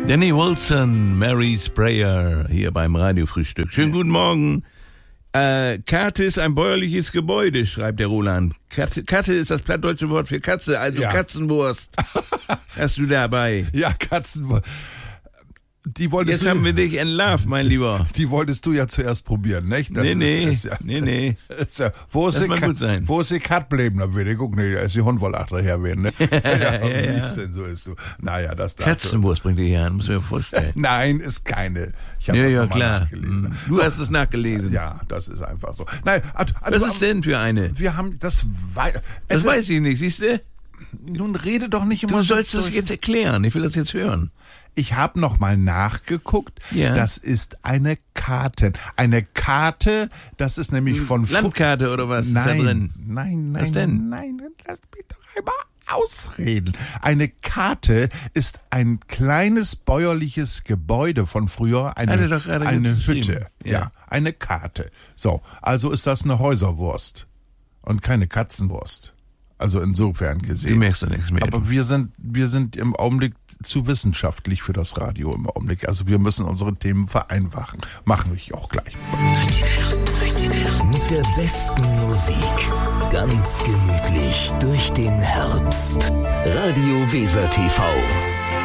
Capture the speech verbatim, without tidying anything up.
Danny Wilson, Mary Sprayer, hier beim Radiofrühstück. Schönen guten Morgen. Äh, Karte ist ein bäuerliches Gebäude, schreibt der Roland. Karte, Karte ist das plattdeutsche Wort für Katze, also ja. Katzenwurst. Hast du dabei? Ja, Katzenwurst. Die wolltest Jetzt du, haben wir dich entlarvt, mein Lieber. Die wolltest du ja zuerst probieren, nicht? Das nee, ist, nee, ist ja, nee, nee. Ist ja, wo ist das die mag Kat, gut sein. Wo ist die Kat bleiben? Da würde ich gucken, nee, da ist die Hund wohl achterher werden, ne? ja, ja, wie ja. ist denn so ist so? Naja, das darf Katzenwurst bringt ihr hier an, muss ich mir vorstellen. Nein, ist keine. Ich habe ja, das ja, nochmal klar. nachgelesen. Du so. hast es nachgelesen. Ja, das ist einfach so. Nein, ad, ad, Was ad, ist denn für eine? Wir haben das wei- Das es weiß ist, ich nicht, siehst du? Nun rede doch nicht immer Du so sollst das durch. jetzt erklären, ich will das jetzt hören. Ich habe noch mal nachgeguckt. Ja. Das ist eine Karte. Eine Karte, das ist nämlich von Fu- Landkarte oder was Nein, ist da drin? nein, nein, Was denn? nein, nein, lass mich doch einmal ausreden. Eine Karte ist ein kleines bäuerliches Gebäude von früher, eine, Hat er doch gerade eine geschrieben. Hütte. Ja. Ja. eine Karte. So, also ist das eine Häuserwurst und keine Katzenwurst. Also insofern Du gesehen. merkst doch nichts mehr. Aber wir sind, wir sind im Augenblick zu wissenschaftlich für das Radio im Augenblick. Also wir müssen unsere Themen vereinfachen. Machen wir auch gleich. Mit der besten Musik. Ganz gemütlich durch den Herbst. Radio Weser T V.